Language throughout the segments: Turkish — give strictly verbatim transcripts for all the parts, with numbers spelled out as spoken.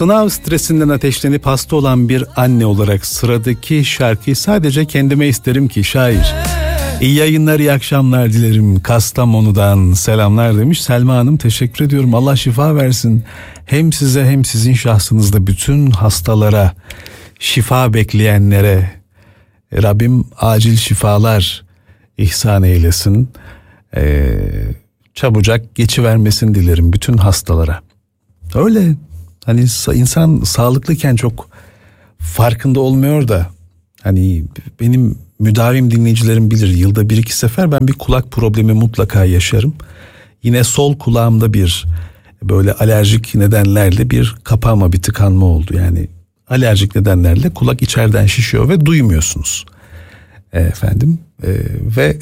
Sınav stresinden ateşlenip hasta olan bir anne olarak sıradaki şarkıyı sadece kendime isterim ki şair. İyi yayınlar, iyi akşamlar dilerim. Kastamonu'dan selamlar demiş Selma Hanım. Teşekkür ediyorum. Allah şifa versin. Hem size hem sizin şahsınızda bütün hastalara, şifa bekleyenlere Rabbim acil şifalar ihsan eylesin. Ee, çabucak geçivermesini dilerim bütün hastalara. Öyle hani insan sağlıklıyken çok farkında olmuyor da hani benim müdavim dinleyicilerim bilir, yılda bir iki sefer ben bir kulak problemi mutlaka yaşarım. Yine sol kulağımda bir böyle alerjik nedenlerle bir kapama, bir tıkanma oldu. Yani alerjik nedenlerle kulak içeriden şişiyor ve duymuyorsunuz. E, efendim e, ve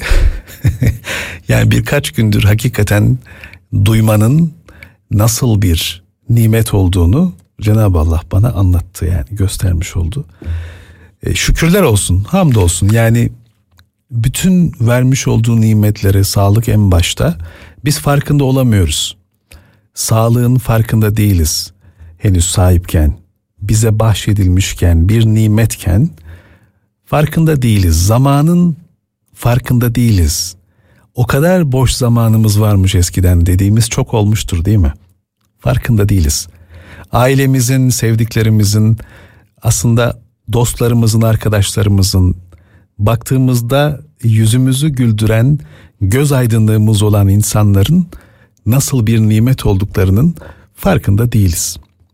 yani birkaç gündür hakikaten duymanın nasıl bir nimet olduğunu Cenab-ı Allah bana anlattı, yani göstermiş oldu. E, şükürler olsun, hamdolsun. Yani bütün vermiş olduğu nimetlere, sağlık en başta, biz farkında olamıyoruz. Sağlığın farkında değiliz. Henüz sahipken, bize bahşedilmişken, bir nimetken farkında değiliz. Zamanın farkında değiliz. O kadar boş zamanımız varmış eskiden dediğimiz çok olmuştur değil mi? Farkında değiliz. Ailemizin, sevdiklerimizin, aslında dostlarımızın, arkadaşlarımızın, baktığımızda yüzümüzü güldüren, göz aydınlığımız olan insanların nasıl bir nimet olduklarının farkında değiliz.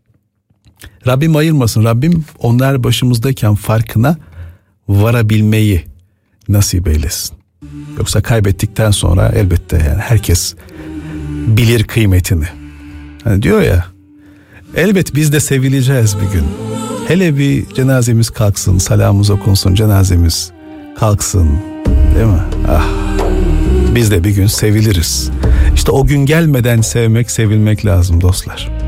Rabbim ayırmasın. Rabbim onlar başımızdayken farkına varabilmeyi nasip eylesin. Yoksa kaybettikten sonra elbette yani herkes bilir kıymetini. Hani diyor ya, elbet biz de sevileceğiz bir gün. Hele bir cenazemiz kalksın, salamımız okunsun, cenazemiz kalksın, değil mi? Ah, biz de bir gün seviliriz. İşte o gün gelmeden sevmek, sevilmek lazım dostlar.